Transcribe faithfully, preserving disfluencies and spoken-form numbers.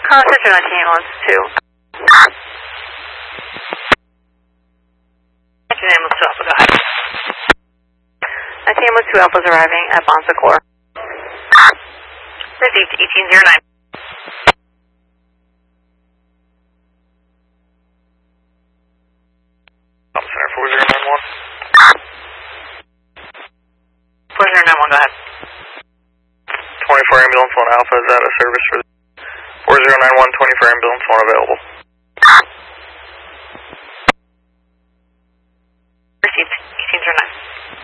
Car Center nineteen ambulance two. nineteen ambulance two Alpha, go ahead. nineteen ambulance two Alpha is arriving at Bon Secours. Received eighteen zero nine. Center four zero nine one. four zero nine one, go ahead. twenty-four ambulance one Alpha is out of service for four zero nine one, twenty-four ambulance one available.